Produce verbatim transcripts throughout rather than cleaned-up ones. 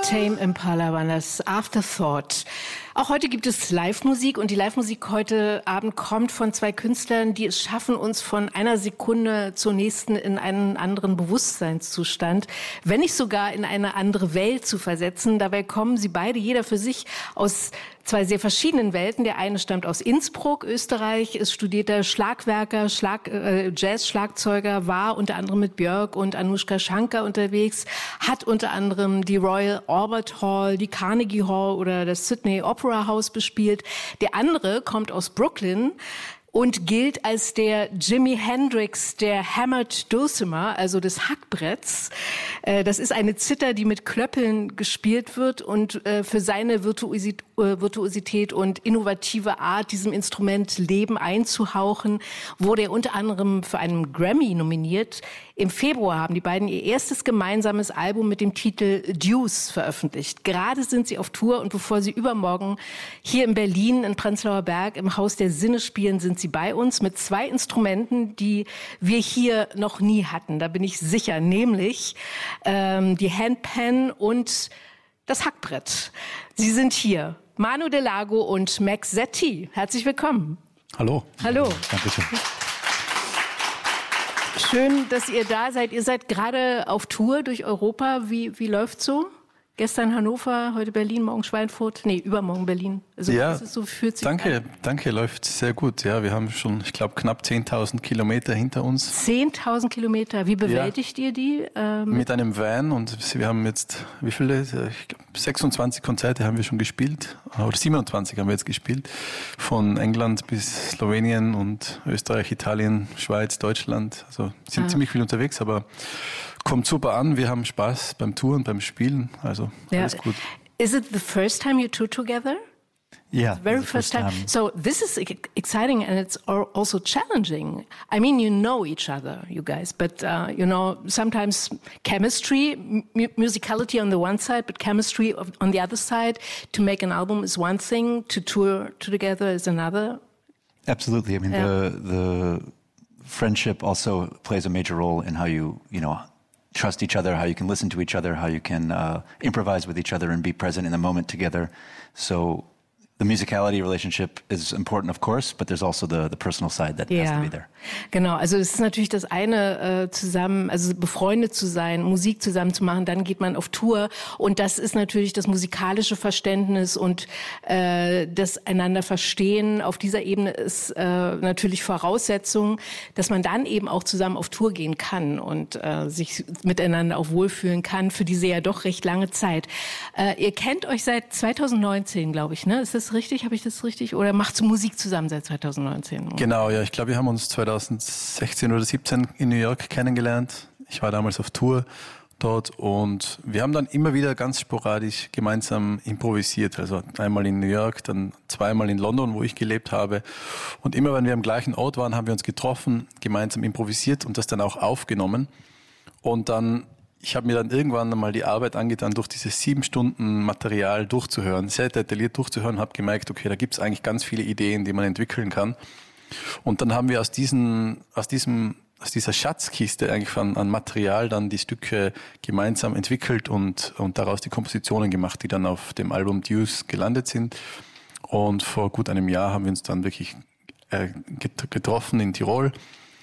Tame Impala war das, Afterthought. Auch heute gibt es Live-Musik und die Live-Musik heute Abend kommt von zwei Künstlern, die es schaffen, uns von einer Sekunde zur nächsten in einen anderen Bewusstseinszustand, wenn nicht sogar in eine andere Welt zu versetzen. Dabei kommen sie beide, jeder für sich, aus zwei sehr verschiedenen Welten. Der eine stammt aus Innsbruck, Österreich, ist studierter Schlagwerker, Schlag, äh, Jazz-Schlagzeuger, war unter anderem mit Björk und Anushka Shankar unterwegs, hat unter anderem die Royal Albert Hall, die Carnegie Hall oder das Sydney Opera House bespielt. Der andere kommt aus Brooklyn und gilt als der Jimi Hendrix der Hammered Dulcimer, also des Hackbretts. Das ist eine Zither, die mit Klöppeln gespielt wird und für seine Virtuosität und innovative Art, diesem Instrument Leben einzuhauchen, wurde er unter anderem für einen Grammy nominiert. Im Februar haben die beiden ihr erstes gemeinsames Album mit dem Titel Deuce veröffentlicht. Gerade sind sie auf Tour und bevor sie übermorgen hier in Berlin in Prenzlauer Berg im Haus der Sinne spielen, sind sie bei uns mit zwei Instrumenten, die wir hier noch nie hatten. Da bin ich sicher, nämlich ähm, die Handpan und das Hackbrett. Sie sind hier, Manu Delago und Max Setti. Herzlich willkommen. Hallo. Hallo. Dankeschön. Schön, dass ihr da seid. Ihr seid gerade auf Tour durch Europa. Wie, wie läuft's so? Gestern Hannover, heute Berlin, morgen Schweinfurt. Nee, übermorgen Berlin. Also, ja, ist es so, fühlt sich danke, an? danke, läuft sehr gut. Ja, wir haben schon, ich glaube, knapp zehntausend Kilometer hinter uns. zehntausend Kilometer. Wie bewältigt ja. ihr die? Ähm Mit einem Van und wir haben jetzt, wie viele? Ich glaub, sechsundzwanzig Konzerte haben wir schon gespielt. Oder siebenundzwanzig haben wir jetzt gespielt. Von England bis Slowenien und Österreich, Italien, Schweiz, Deutschland. Also sind ah. ziemlich viel unterwegs, aber kommt super an. Wir haben Spaß beim Touren, beim Spielen. Also ja. alles gut. Is it the first time you tour together? Yeah, the very the first first time. time. So this is exciting and it's also challenging. I mean, you know each other, you guys, but uh, you know sometimes chemistry, mu musicality on the one side, but chemistry on the other side. To make an album is one thing. To tour together is another. Absolutely. I mean, yeah. the the friendship also plays a major role in how you you know. trust each other, how you can listen to each other, how you can uh, improvise with each other and be present in the moment together. So the musicality relationship is important, of course, but there's also the, the personal side that ja. has to be there. Genau, also es ist natürlich das eine, äh, zusammen, also befreundet zu sein, Musik zusammen zu machen, dann geht man auf Tour und das ist natürlich das musikalische Verständnis und äh, das einander verstehen. Auf dieser Ebene ist äh, natürlich Voraussetzung, dass man dann eben auch zusammen auf Tour gehen kann und äh, sich miteinander auch wohlfühlen kann für diese ja doch recht lange Zeit. Äh, ihr kennt euch seit zweitausendneunzehn, glaube ich, ne? Ist das richtig? Habe ich das richtig? Oder macht Musik zusammen seit zweitausendneunzehn? Genau, ja. Ich glaube, wir haben uns zweitausendsechzehn oder siebzehn in New York kennengelernt. Ich war damals auf Tour dort und wir haben dann immer wieder ganz sporadisch gemeinsam improvisiert. Also einmal in New York, dann zweimal in London, wo ich gelebt habe. Und immer, wenn wir am gleichen Ort waren, haben wir uns getroffen, gemeinsam improvisiert und das dann auch aufgenommen. Und dann Ich habe mir dann irgendwann mal die Arbeit angetan, durch dieses sieben Stunden Material durchzuhören, sehr detailliert durchzuhören, habe gemerkt, okay, da gibt es eigentlich ganz viele Ideen, die man entwickeln kann. Und dann haben wir aus diesen, aus diesem, aus dieser Schatzkiste eigentlich an, an Material dann die Stücke gemeinsam entwickelt und, und daraus die Kompositionen gemacht, die dann auf dem Album Deuce gelandet sind. Und vor gut einem Jahr haben wir uns dann wirklich äh, getroffen in Tirol.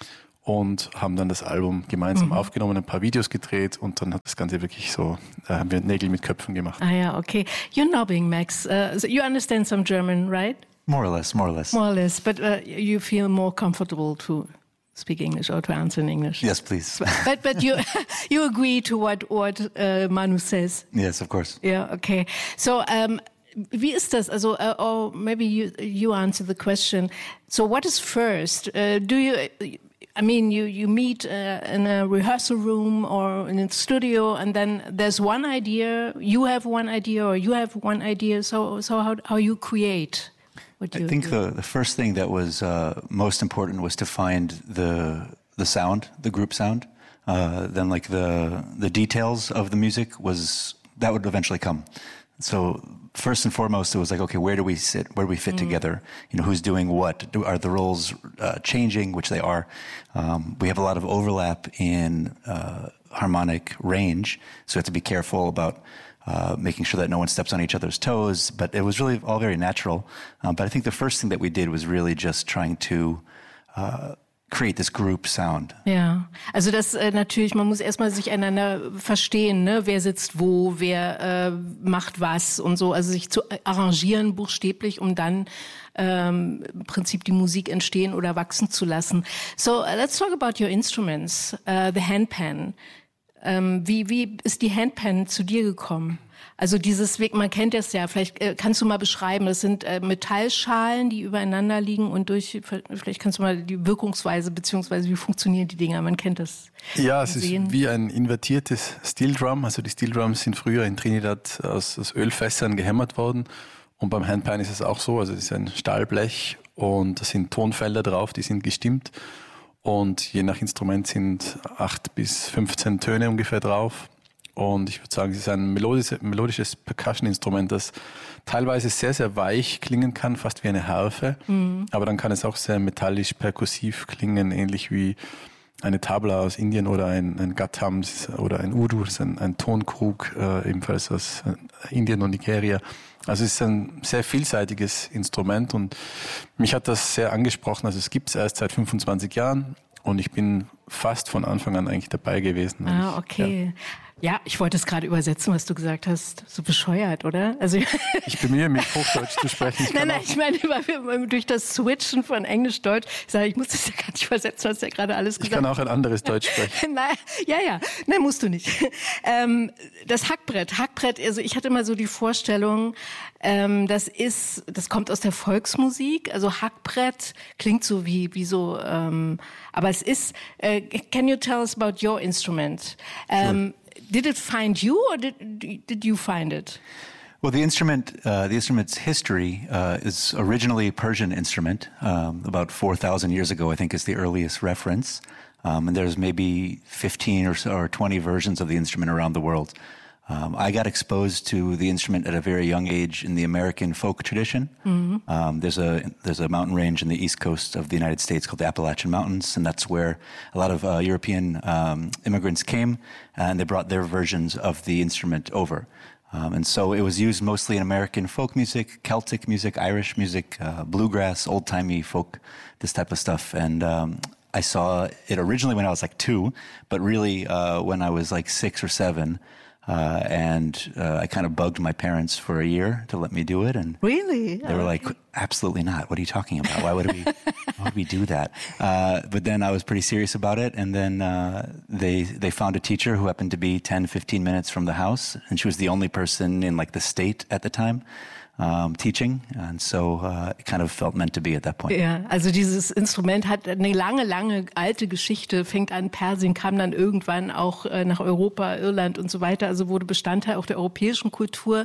Und haben dann das Album gemeinsam mhm. aufgenommen, ein paar Videos gedreht und dann hat das Ganze wirklich so, da haben wir Nägel mit Köpfen gemacht. Ah ja, okay. You're nodding, Max. Uh, so you understand some German, right? More or less, more or less. More or less, but uh, you feel more comfortable to speak English or to answer in English? Yes, please. But but you you agree to what what uh, Manu says? Yes, of course. Yeah, okay. So um, wie ist das? Also, uh, or maybe you you answer the question. So what is first? Uh, do you I mean, you, you meet uh, in a rehearsal room or in a studio, and then there's one idea, you have one idea, or you have one idea. So, so how how you create? What I you think do? the the first thing that was uh, most important was to find the the sound, the group sound. Uh, then, like the the details of the music was that would eventually come. So first and foremost, it was like, okay, where do we sit? Where do we fit mm. together? You know, who's doing what? Do, are the roles uh, changing, which they are? Um, we have a lot of overlap in uh, harmonic range, so we have to be careful about uh, making sure that no one steps on each other's toes. But it was really all very natural. Um, but I think the first thing that we did was really just trying to uh, create this group sound. Ja, also das äh, natürlich, man muss erstmal sich einander verstehen, ne? Wer sitzt wo, wer äh, macht was und so, also sich zu arrangieren buchstäblich, um dann ähm, im Prinzip die Musik entstehen oder wachsen zu lassen. So, uh, let's talk about your instruments, uh, the handpan. Ähm, wie, wie ist die Handpan zu dir gekommen? Also dieses Weg, man kennt das ja, vielleicht äh, kannst du mal beschreiben, das sind äh, Metallschalen, die übereinander liegen und durch, vielleicht kannst du mal die Wirkungsweise beziehungsweise wie funktionieren die Dinger, man kennt das. Ja, es sehen. Ist wie ein invertiertes Steel Drum, also die Steel Drums sind früher in Trinidad aus, aus Ölfässern gehämmert worden und beim Handpan ist es auch so, also es ist ein Stahlblech und da sind Tonfelder drauf, die sind gestimmt und je nach Instrument sind acht bis fünfzehn Töne ungefähr drauf. Und ich würde sagen, es ist ein melodisches, melodisches Percussion-Instrument, das teilweise sehr, sehr weich klingen kann, fast wie eine Harfe. Mhm. Aber dann kann es auch sehr metallisch perkussiv klingen, ähnlich wie eine Tabla aus Indien oder ein, ein Gattam oder ein Udu, das ist ein, ein Tonkrug, äh, ebenfalls aus Indien und Nigeria. Also es ist ein sehr vielseitiges Instrument und mich hat das sehr angesprochen. Also es gibt es erst seit fünfundzwanzig Jahren und ich bin fast von Anfang an eigentlich dabei gewesen. Ah, okay. Ich, ja. Ja, ich wollte es gerade übersetzen, was du gesagt hast. So bescheuert, oder? Also ich bemühe mich, Hochdeutsch zu sprechen. Ich nein, nein, ich meine, durch das Switchen von Englisch-Deutsch, ich sage, ich muss das ja gar nicht übersetzen, hast ja gerade alles gesagt. Ich kann auch ein anderes Deutsch sprechen. Nein, ja, ja, nein, musst du nicht. Ähm, das Hackbrett, Hackbrett, also ich hatte immer so die Vorstellung, ähm, das ist, das kommt aus der Volksmusik, also Hackbrett klingt so wie, wie so, ähm, aber es ist, äh, can you tell us about your instrument? Ähm, sure. Did it find you, or did did you find it? Well, the instrument, uh, the instrument's history uh, is originally a Persian instrument. Um, about four thousand years ago, I think, is the earliest reference. Um, and there's maybe fifteen or, so, or twenty versions of the instrument around the world. Um, I got exposed to the instrument at a very young age in the American folk tradition. Mm-hmm. Um, there's a there's a mountain range in the east coast of the United States called the Appalachian Mountains, and that's where a lot of uh, European um, immigrants came, and they brought their versions of the instrument over. Um, and so it was used mostly in American folk music, Celtic music, Irish music, uh, bluegrass, old-timey folk, this type of stuff. And um, I saw it originally when I was like two, but really uh, when I was like six or seven. Uh, and uh, I kind of bugged my parents for a year to let me do it, and really, they were like, "Absolutely not! What are you talking about? Why would we? Why would we do that?" Uh, but then I was pretty serious about it, and then uh, they they found a teacher who happened to be ten, fifteen minutes from the house, and she was the only person in like the state at the time. Um, teaching, and so uh, it kind of felt meant to be at that point. Ja, also dieses Instrument hat eine lange, lange alte Geschichte, fängt an Persien, kam dann irgendwann auch äh, nach Europa, Irland und so weiter, also wurde Bestandteil auch der europäischen Kultur.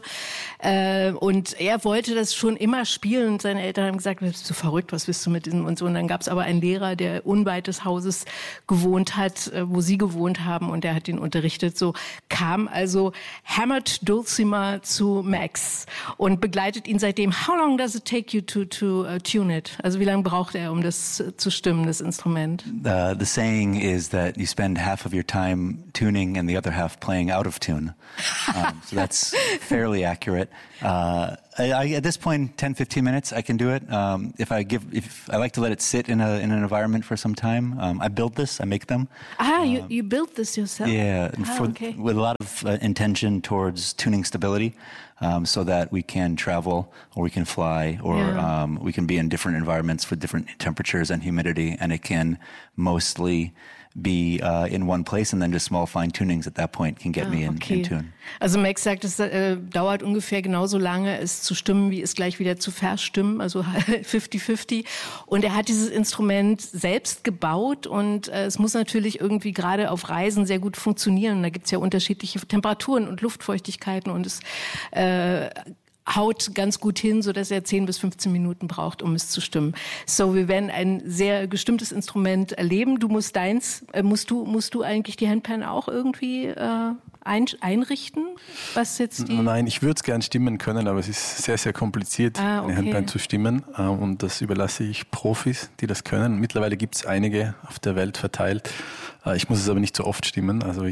Äh, und er wollte das schon immer spielen und seine Eltern haben gesagt, bist du verrückt, was willst du mit diesem und so. Und dann gab es aber einen Lehrer, der unweit des Hauses gewohnt hat, äh, wo sie gewohnt haben, und der hat ihn unterrichtet. So kam also Hammett Dulcimer zu Max und begleitet ihn seitdem. How long does it take you to to uh, tune it? Also wie lange braucht er, um das uh, zu stimmen, das Instrument? Uh, the saying is that you spend half of your time tuning and the other half playing out of tune. Um, so that's fairly accurate. Uh, I, I, at this point, ten, fifteen minutes, I can do it. Um, if I give, if I like to let it sit in a in an environment for some time. Um, I build this, I make them. Ah, um, you you built this yourself? Yeah, ah, for, okay. with a lot of uh, intention towards tuning stability. Um, so that we can travel or we can fly or yeah. um, we can be in different environments with different temperatures and humidity, and it can mostly be uh, in one place, and then just small fine tunings at that point can get ah, me in, okay. in tune. Also Max sagt, es äh, dauert ungefähr genauso lange, es zu stimmen, wie es gleich wieder zu verstimmen, also fifty fifty. Und er hat dieses Instrument selbst gebaut, und äh, es muss natürlich irgendwie gerade auf Reisen sehr gut funktionieren. Da gibt es ja unterschiedliche Temperaturen und Luftfeuchtigkeiten, und es äh, haut ganz gut hin, so dass er zehn bis fünfzehn Minuten braucht, um es zu stimmen. So, wir werden ein sehr gestimmtes Instrument erleben. Du musst deins, äh, musst du, musst du eigentlich die Handpan auch irgendwie äh, ein, einrichten? Was jetzt die? Nein, ich würde es gern stimmen können, aber es ist sehr, sehr kompliziert, ah, okay. eine Handpan zu stimmen. Äh, und das überlasse ich Profis, die das können. Mittlerweile gibt es einige auf der Welt verteilt. Äh, ich muss es aber nicht so oft stimmen. Also ich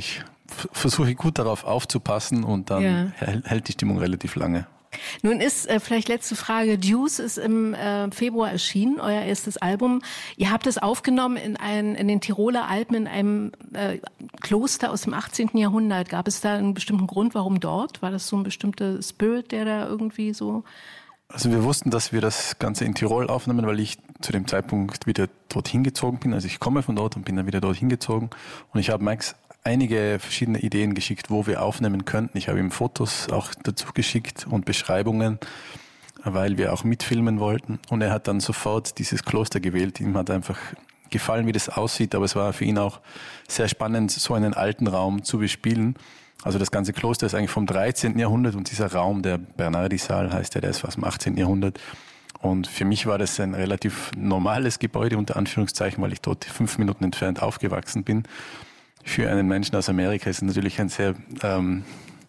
f- versuche ich gut darauf aufzupassen und dann Ja. hält, hält die Stimmung relativ lange. Nun ist, äh, vielleicht letzte Frage, Deuce ist im äh, Februar erschienen, euer erstes Album. Ihr habt es aufgenommen in, ein, in den Tiroler Alpen in einem äh, Kloster aus dem achtzehnten Jahrhundert. Gab es da einen bestimmten Grund, warum dort? War das so ein bestimmter Spirit, der da irgendwie so... Also wir wussten, dass wir das Ganze in Tirol aufnehmen, weil ich zu dem Zeitpunkt wieder dorthin gezogen bin. Also ich komme von dort und bin dann wieder dorthin gezogen. Und ich habe Max einige verschiedene Ideen geschickt, wo wir aufnehmen könnten. Ich habe ihm Fotos auch dazu geschickt und Beschreibungen, weil wir auch mitfilmen wollten. Und er hat dann sofort dieses Kloster gewählt. Ihm hat einfach gefallen, wie das aussieht, aber es war für ihn auch sehr spannend, so einen alten Raum zu bespielen. Also das ganze Kloster ist eigentlich vom dreizehnten Jahrhundert und dieser Raum, der Bernardi-Saal heißt der, der ist aus dem achtzehnten Jahrhundert. Und für mich war das ein relativ normales Gebäude, unter Anführungszeichen, weil ich dort fünf Minuten entfernt aufgewachsen bin. Für einen Menschen aus Amerika ist es natürlich ein sehr ähm,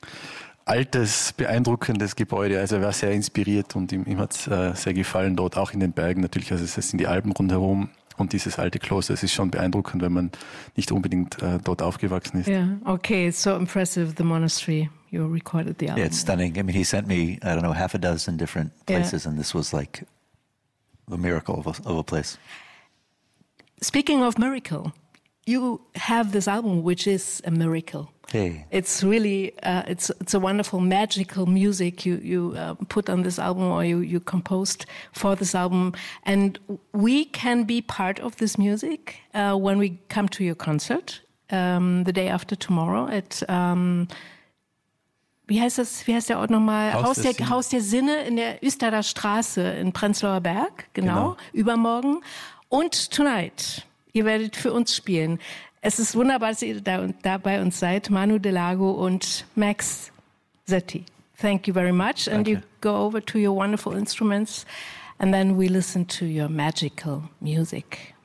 altes, beeindruckendes Gebäude. Also er war sehr inspiriert und ihm, ihm hat es äh, sehr gefallen dort, auch in den Bergen natürlich. Also es sind die Alpen rundherum. Und dieses alte Kloster, es ist schon beeindruckend, wenn man nicht unbedingt äh, dort aufgewachsen ist. Yeah, okay, it's so impressive, the monastery. You recorded the album. Yeah, it's stunning. I mean, he sent me, I don't know, half a dozen different places, yeah. And this was like a miracle of a, of a place. Speaking of miracle, you have this album, which is a miracle. Hey. It's really, uh, it's it's a wonderful, magical music you you uh, put on this album, or you you composed for this album, and we can be part of this music uh, when we come to your concert um, the day after tomorrow at. Um, Wie heißt das? Wie heißt der Ort nochmal? Haus, Haus der, der, Haus der Sinne in der Österder Straße in Prenzlauer Berg, genau, genau. Übermorgen. Und Tonight. Ihr werdet für uns spielen. Es ist wunderbar, dass ihr da, da bei uns seid, Manu Delago und Max Setti. Thank you very much. And Danke. you go over to your wonderful instruments and then we listen to your magical music.